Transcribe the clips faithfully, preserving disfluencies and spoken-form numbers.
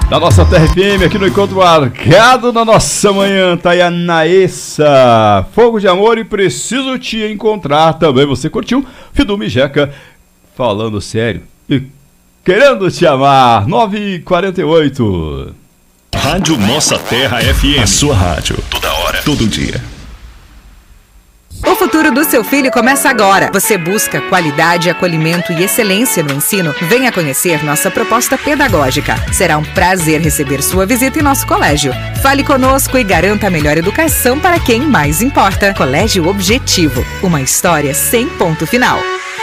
Da nossa Terra F M, aqui no Encontro Marcado na nossa manhã, tá aí a Naessa, Fogo de Amor e Preciso Te Encontrar. Também você curtiu Fidume Jeca, Falando Sério e Querendo Te Amar. Nove e quarenta e oito. Rádio Nossa Terra F M, a sua rádio, toda hora, todo dia. O futuro do seu filho começa agora. Você busca qualidade, acolhimento e excelência no ensino? Venha conhecer nossa proposta pedagógica. Será um prazer receber sua visita em nosso colégio. Fale conosco e garanta a melhor educação para quem mais importa. Colégio Objetivo. Uma história sem ponto final.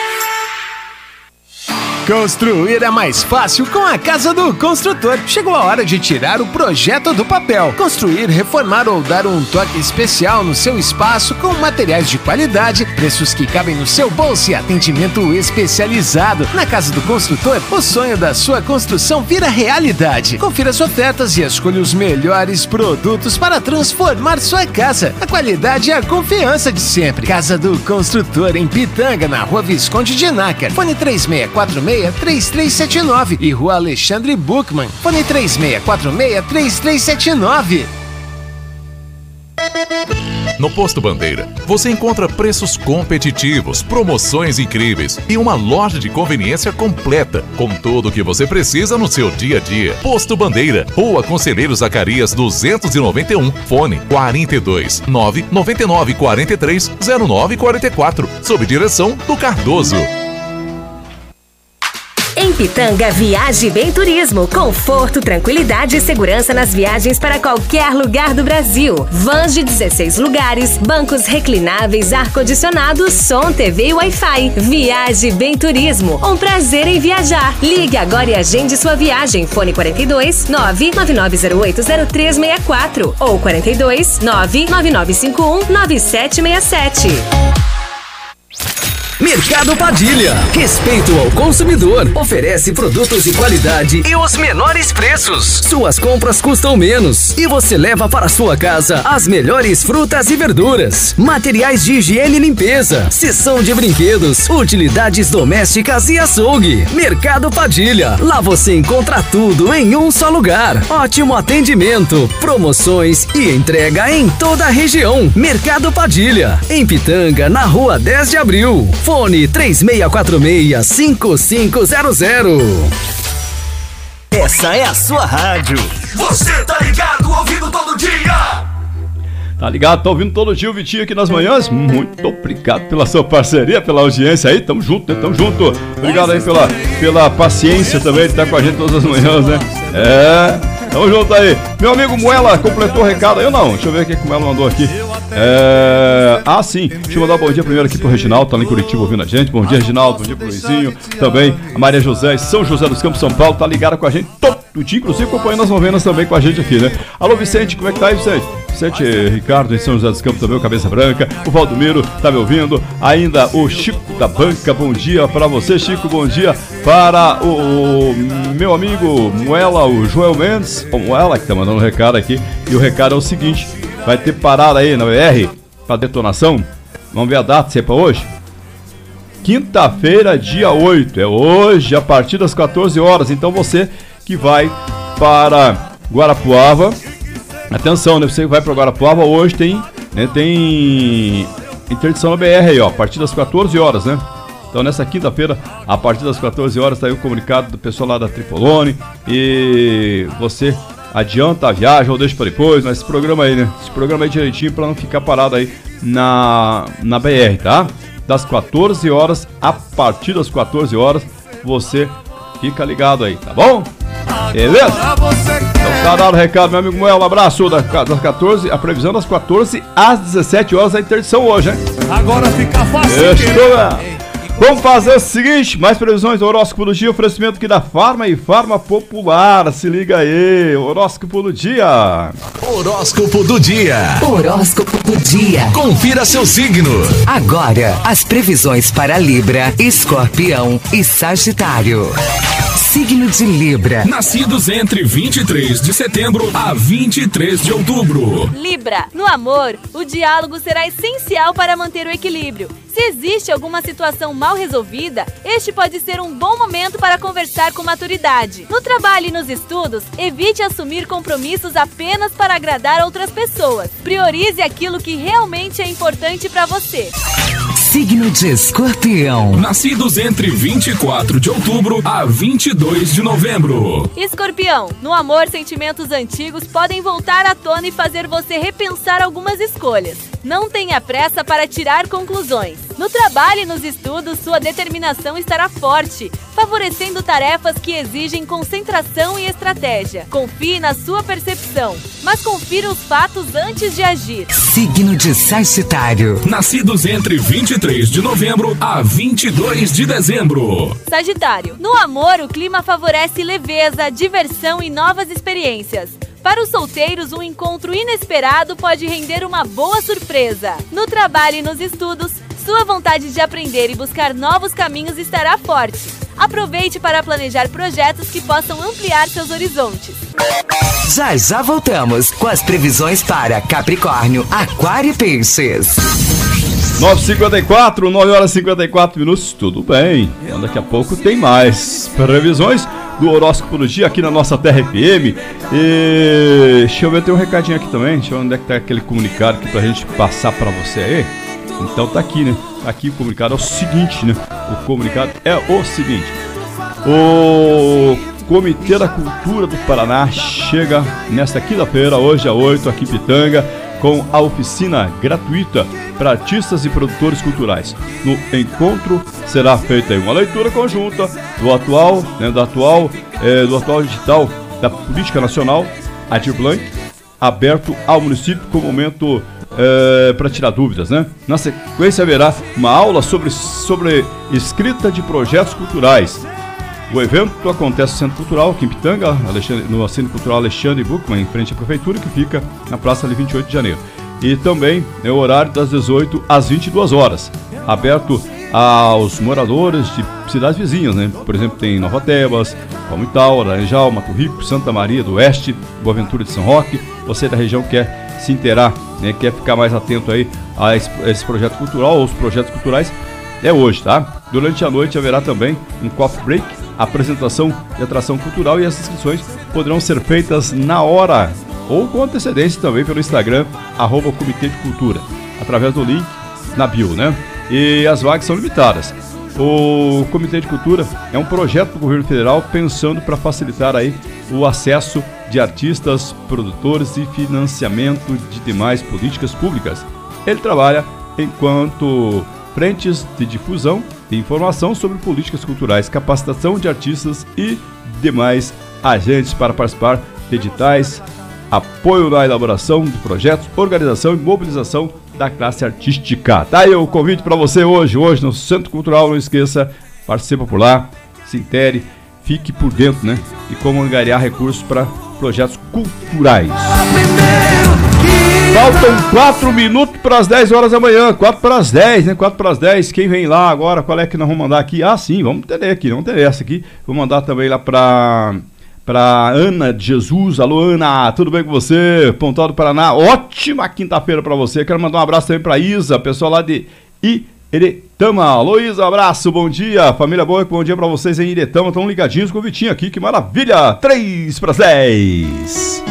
Construir é mais fácil com a Casa do Construtor. Chegou a hora de tirar o projeto do papel. Construir, reformar ou dar um toque especial no seu espaço com materiais de qualidade, preços que cabem no seu bolso e atendimento especializado. Na Casa do Construtor, o sonho da sua construção vira realidade. Confira as ofertas e escolha os melhores produtos para transformar sua casa. A qualidade e a confiança de sempre. Casa do Construtor, em Pitanga, na Rua Visconde de Nácar. Fone três seis quatro seis três três sete nove e Rua Alexandre Buchmann. Fone três seis quatro seis três três sete nove. No Posto Bandeira, você encontra preços competitivos, promoções incríveis e uma loja de conveniência completa, com tudo o que você precisa no seu dia a dia. Posto Bandeira, Rua Conselheiro Zacarias duzentos e noventa e um, fone quarenta e dois, nove nove nove quatro três zero nove quatro quatro, sob direção do Cardoso. Em Pitanga, Viaje Bem Turismo. Conforto, tranquilidade e segurança nas viagens para qualquer lugar do Brasil. Vans de dezesseis lugares, bancos reclináveis, ar-condicionado, som, T V e Wi-Fi. Viaje Bem Turismo. Um prazer em viajar. Ligue agora e agende sua viagem. Fone quarenta e dois, nove nove nove zero oito zero três seis quatro ou quarenta e dois, nove nove nove cinco um nove sete seis sete. Mercado Padilha. Respeito ao consumidor. Oferece produtos de qualidade e os menores preços. Suas compras custam menos e você leva para sua casa as melhores frutas e verduras, materiais de higiene e limpeza, seção de brinquedos, utilidades domésticas e açougue. Mercado Padilha. Lá você encontra tudo em um só lugar. Ótimo atendimento, promoções e entrega em toda a região. Mercado Padilha. Em Pitanga, na Rua dez de abril. Fone três seis quatro seis cinco cinco zero zero. Essa é a sua rádio. Você tá ligado, ouvindo todo dia. Tá ligado, tá ouvindo todo dia o Vitinho aqui nas manhãs. Muito obrigado pela sua parceria, pela audiência aí. Tamo junto, né? Tamo junto. Obrigado aí pela, pela paciência também de estar com a gente todas as manhãs, né? É... Tamo junto aí. Meu amigo Muela completou o recado. Eu não, deixa eu ver o que o Muela mandou aqui. É... Ah, sim. Deixa eu mandar um bom dia primeiro aqui pro Reginaldo, tá lá em Curitiba ouvindo a gente. Bom dia, Reginaldo. Bom dia pro Luizinho. Também a Maria José, São José dos Campos, São Paulo, tá ligada com a gente todo dia, inclusive acompanhando as novenas também com a gente aqui, né? Alô, Vicente, como é que tá aí, Vicente? Vicente Ricardo em São José dos Campos também, o Cabeça Branca. O Valdomiro tá me ouvindo. Ainda o Chico da Banca, bom dia pra você, Chico. Bom dia para o, o meu amigo Muela, o Joel Mendes. O Muela que tá mandando um recado aqui. E o recado é o seguinte: vai ter parada aí na B R pra detonação. Vamos ver a data, se é pra hoje? Quinta-feira, dia oito. É hoje, a partir das quatorze horas. Então você que vai para Guarapuava, atenção, né? Você que vai para Guarapuava, hoje tem, né, tem interdição na B R aí, ó, a partir das quatorze horas, né? Então nessa quinta-feira, a partir das quatorze horas, tá aí o comunicado do pessoal lá da Tripolone. E você adianta a viagem ou deixa para depois, mas esse programa aí, né? Esse programa aí direitinho para não ficar parado aí na, na B R, tá? Das quatorze horas, a partir das quatorze horas, você fica ligado aí, tá bom? Beleza? Então tá dado o recado, meu amigo Moel, um abraço das quatorze, a previsão das quatorze às dezessete horas da interdição hoje, hein? Agora fica fácil. Vamos fazer o seguinte, mais previsões do horóscopo do dia, oferecimento aqui da Farma e Farma Popular, se liga aí, horóscopo do dia. Horóscopo do dia. Horóscopo do dia. Confira seu signo. Agora, as previsões para Libra, Escorpião e Sagitário. Signo de Libra. Nascidos entre vinte e três de setembro a vinte e três de outubro. Libra, no amor, o diálogo será essencial para manter o equilíbrio. Se existe alguma situação mal resolvida, este pode ser um bom momento para conversar com maturidade. No trabalho e nos estudos, evite assumir compromissos apenas para agradar outras pessoas. Priorize aquilo que realmente é importante para você. Signo de Escorpião. Nascidos entre vinte e quatro de outubro a vinte e dois de novembro. Escorpião, no amor, sentimentos antigos podem voltar à tona e fazer você repensar algumas escolhas. Não tenha pressa para tirar conclusões. No trabalho e nos estudos, sua determinação estará forte, favorecendo tarefas que exigem concentração e estratégia. Confie na sua percepção, mas confira os fatos antes de agir. Signo de Sagitário. Nascidos entre vinte e três de novembro a vinte e dois de dezembro. Sagitário, no amor, o clima favorece leveza, diversão e novas experiências. Para os solteiros, um encontro inesperado pode render uma boa surpresa. No trabalho e nos estudos, sua vontade de aprender e buscar novos caminhos estará forte. Aproveite para planejar projetos que possam ampliar seus horizontes. Já já voltamos com as previsões para Capricórnio, Aquário e Peixes. nove e cinquenta e quatro, nove horas e cinquenta e quatro minutos, tudo bem. Daqui a pouco tem mais previsões do horóscopo do dia aqui na nossa Terra F M. E deixa eu ver, tem um recadinho aqui também. Deixa eu ver onde é que tá aquele comunicado aqui pra gente passar pra você aí. Então tá aqui, né? Aqui o comunicado é o seguinte, né? O comunicado é o seguinte: o Comitê da Cultura do Paraná chega nesta quinta-feira, hoje às oito, aqui em Pitanga, com a oficina gratuita para artistas e produtores culturais. No encontro será feita uma leitura conjunta do atual, né, do atual, é, do atual digital da Política Nacional, Aldir Blanc, aberto ao município com momento é, para tirar dúvidas, né? Na sequência haverá uma aula sobre, sobre escrita de projetos culturais. O evento acontece no Centro Cultural, aqui em Pitanga, no Centro Cultural Alexandre Buchmann, em frente à Prefeitura, que fica na Praça ali vinte e oito de janeiro. E também é o horário das dezoito às vinte e duas horas, aberto aos moradores de cidades vizinhas, né? Por exemplo, tem Nova Tebas, Palmital, Laranjal, Mato Rico, Santa Maria do Oeste, Boa Ventura de São Roque. Você da região quer se inteirar, né? Quer ficar mais atento aí a esse, a esse projeto cultural ou os projetos culturais, é hoje, tá? Durante a noite haverá também um coffee break, apresentação de atração cultural, e as inscrições poderão ser feitas na hora ou com antecedência também pelo Instagram, arroba Comitê de Cultura, através do link na bio, né? E as vagas são limitadas. O Comitê de Cultura é um projeto do governo federal pensando para facilitar aí o acesso de artistas, produtores e financiamento de demais políticas públicas. Ele trabalha enquanto frentes de difusão de informação sobre políticas culturais, capacitação de artistas e demais agentes para participar de editais, apoio na elaboração de projetos, organização e mobilização da classe artística. Tá aí o convite para você hoje, hoje no Centro Cultural. Não esqueça, participe por lá, se intere, fique por dentro, né? E como angariar recursos para projetos culturais. Faltam quatro minutos para as dez horas da manhã, quatro para as dez, né? quatro para as dez. Quem vem lá agora? Qual é que nós vamos mandar aqui? Ah, sim, vamos ter aqui, vamos ter essa aqui. Vou mandar também lá para para Ana de Jesus. Alô, Ana, tudo bem com você? Pontal do Paraná, ótima quinta-feira para você. Quero mandar um abraço também para Isa, pessoal lá de Iretama. Alô, Isa, abraço, bom dia. Família boa, bom dia para vocês em Iretama. Estão ligadinhos com o Vitinho aqui, que maravilha. três para as dez.